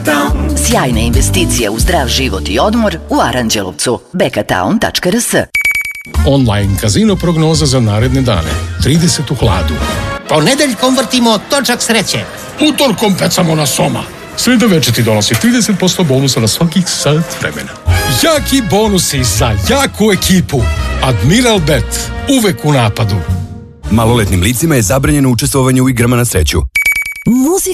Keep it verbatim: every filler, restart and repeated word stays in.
Sjajne investicije u zdrav život i odmor u Aranđelovcu. bekatown tačka r s. Online kazino prognoza za naredne dane. trideset u hladu. Ponedeljkom vrtimo točak sreće. Utorkom pecamo na soma. Sreda večer ti donosi trideset posto bonusa na svakih sat vremena. Jaki bonusi za jaku ekipu. Admiral Bet. Uvek u napadu. Maloletnim licima je zabranjeno učestvovanje u igrama na sreću. Muzika